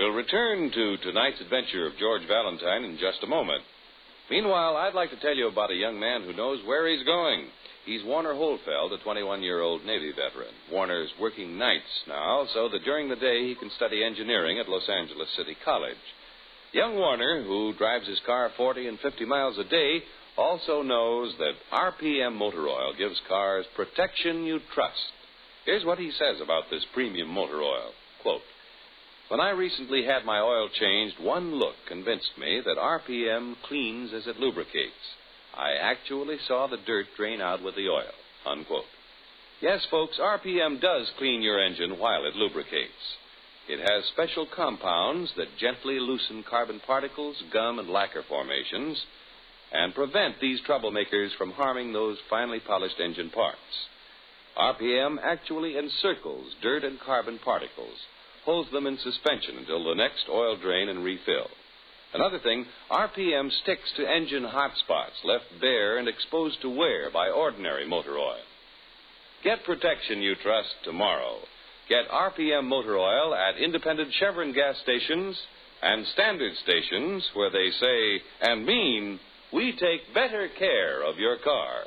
We'll return to tonight's adventure of George Valentine in just a moment. Meanwhile, I'd like to tell you about a young man who knows where he's going. He's Warner Holfeld, a 21-year-old Navy veteran. Warner's working nights now so that during the day he can study engineering at Los Angeles City College. Young Warner, who drives his car 40 and 50 miles a day, also knows that RPM motor oil gives cars protection you trust. Here's what he says about this premium motor oil. Quote, "When I recently had my oil changed, one look convinced me that RPM cleans as it lubricates. I actually saw the dirt drain out with the oil." Unquote. Yes, folks, RPM does clean your engine while it lubricates. It has special compounds that gently loosen carbon particles, gum, and lacquer formations and prevent these troublemakers from harming those finely polished engine parts. RPM actually encircles dirt and carbon particles, holds them in suspension until the next oil drain and refill. Another thing, RPM sticks to engine hot spots left bare and exposed to wear by ordinary motor oil. Get protection you trust tomorrow. Get RPM motor oil at independent Chevron gas stations and standard stations where they say and mean, we take better care of your car.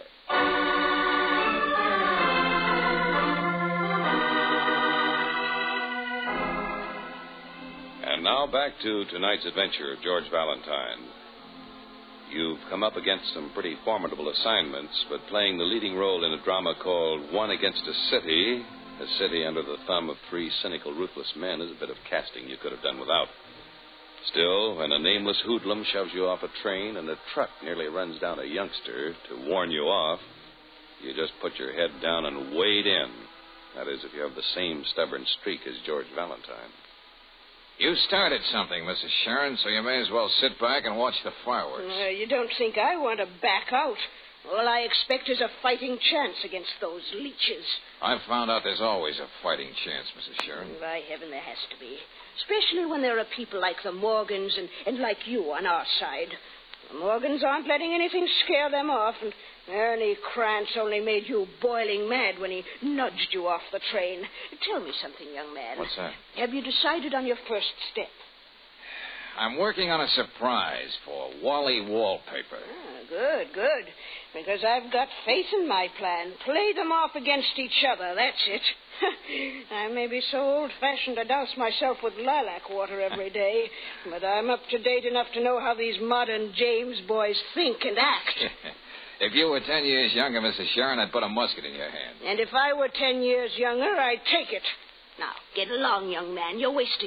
And now back to tonight's adventure of George Valentine. You've come up against some pretty formidable assignments, but playing the leading role in a drama called One Against a City under the thumb of three cynical, ruthless men, is a bit of casting you could have done without. Still, when a nameless hoodlum shoves you off a train and a truck nearly runs down a youngster to warn you off, you just put your head down and wade in. That is, if you have the same stubborn streak as George Valentine. You started something, Mrs. Sharon, so you may as well sit back and watch the fireworks. You don't think I want to back out? All I expect is a fighting chance against those leeches. I've found out there's always a fighting chance, Mrs. Sharon. By heaven, there has to be. Especially when there are people like the Morgans and like you on our side. The Morgans aren't letting anything scare them off, and Ernie Krantz only made you boiling mad when he nudged you off the train. Tell me something, young man. What's that? Have you decided on your first step? I'm working on a surprise for Wally Wallpaper. Good. Because I've got faith in my plan. Play them off against each other, that's it. I may be so old-fashioned I douse myself with lilac water every day, but I'm up to date enough to know how these modern James boys think and act. If you were 10 years younger, Mrs. Sharon, I'd put a musket in your hand. And if I were 10 years younger, I'd take it. Now, get along, young man. You're wasting